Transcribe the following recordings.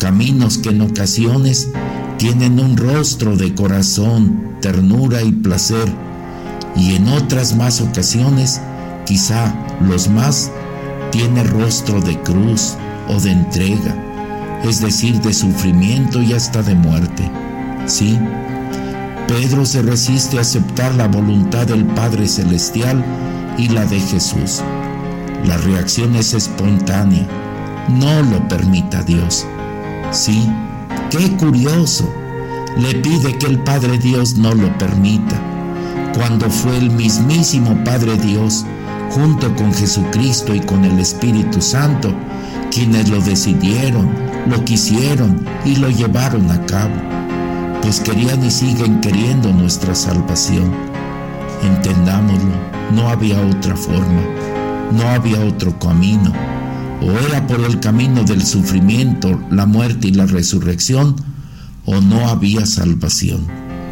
caminos que en ocasiones tienen un rostro de corazón, ternura y placer, y en otras más ocasiones, quizá los más, tiene rostro de cruz o de entrega, es decir, de sufrimiento y hasta de muerte. Sí, Pedro se resiste a aceptar la voluntad del Padre Celestial y la de Jesús. La reacción es espontánea. No lo permita Dios. Sí, qué curioso. Le pide que el Padre Dios no lo permita, cuando fue el mismísimo Padre Dios, junto con Jesucristo y con el Espíritu Santo, quienes lo decidieron, lo quisieron y lo llevaron a cabo, pues querían y siguen queriendo nuestra salvación. Entendámoslo, no había otra forma, no había otro camino. O era por el camino del sufrimiento, la muerte y la resurrección, o no había salvación.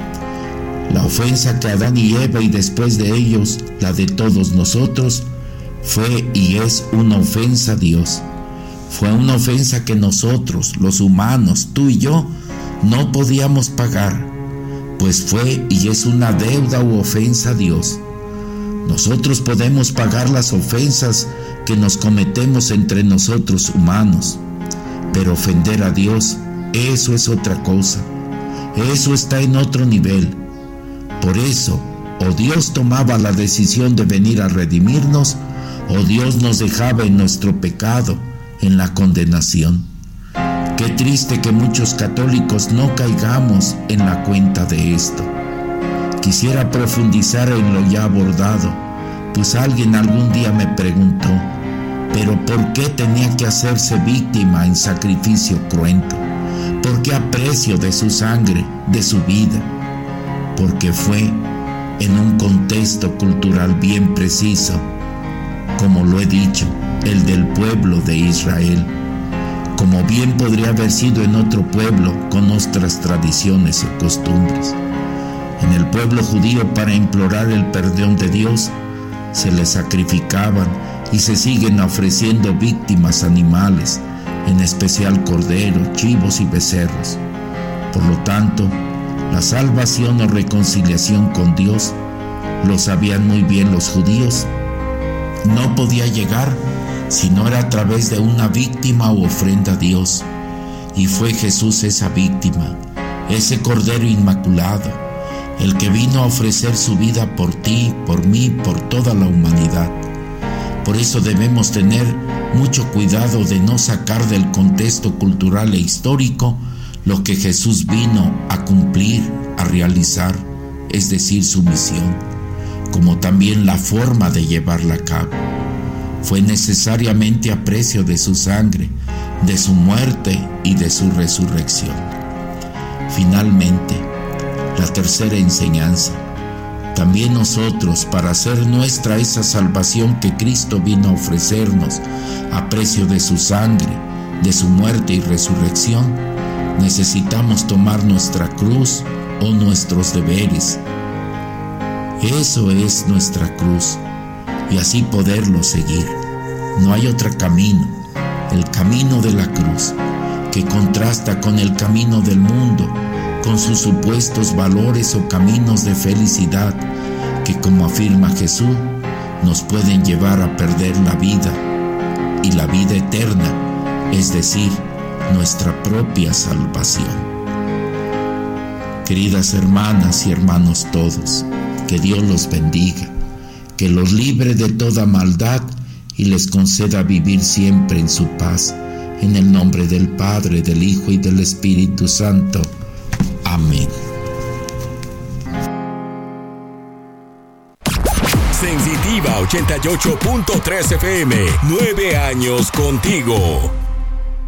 La ofensa que Adán y Eva y después de ellos, la de todos nosotros, fue y es una ofensa a Dios. Fue una ofensa que nosotros, los humanos, tú y yo, no podíamos pagar, pues fue y es una deuda u ofensa a Dios. Nosotros podemos pagar las ofensas que nos cometemos entre nosotros humanos, pero ofender a Dios, eso es otra cosa. Eso está en otro nivel. Por eso, o Dios tomaba la decisión de venir a redimirnos, o Dios nos dejaba en nuestro pecado, en la condenación. Qué triste que muchos católicos no caigamos en la cuenta de esto. Quisiera profundizar en lo ya abordado, pues alguien algún día me preguntó, ¿pero por qué tenía que hacerse víctima en sacrificio cruento? ¿Por qué a precio de su sangre, de su vida? Porque fue en un contexto cultural bien preciso, como lo he dicho, el del pueblo de Israel, como bien podría haber sido en otro pueblo con otras tradiciones o costumbres. En el pueblo judío, para implorar el perdón de Dios, se les sacrificaban y se siguen ofreciendo víctimas animales, en especial corderos, chivos y becerros. Por lo tanto, la salvación o reconciliación con Dios, lo sabían muy bien los judíos, no podía llegar si no era a través de una víctima u ofrenda a Dios. Y fue Jesús esa víctima, ese Cordero Inmaculado, el que vino a ofrecer su vida por ti, por mí, por toda la humanidad. Por eso debemos tener mucho cuidado de no sacar del contexto cultural e histórico lo que Jesús vino a cumplir, a realizar, es decir, su misión, como también la forma de llevarla a cabo. Fue necesariamente a precio de su sangre, de su muerte y de su resurrección. Finalmente, la tercera enseñanza. También nosotros, para hacer nuestra esa salvación que Cristo vino a ofrecernos a precio de su sangre, de su muerte y resurrección, necesitamos tomar nuestra cruz o nuestros deberes. Eso es nuestra cruz, y así poderlo seguir. No hay otro camino, el camino de la cruz, que contrasta con el camino del mundo, con sus supuestos valores o caminos de felicidad que, como afirma Jesús, nos pueden llevar a perder la vida y la vida eterna, es decir, nuestra propia salvación. Queridas hermanas y hermanos todos, que Dios los bendiga, que los libre de toda maldad y les conceda vivir siempre en su paz, en el nombre del Padre, del Hijo y del Espíritu Santo. Amén. Sensitiva 88.3 FM, 9 años contigo.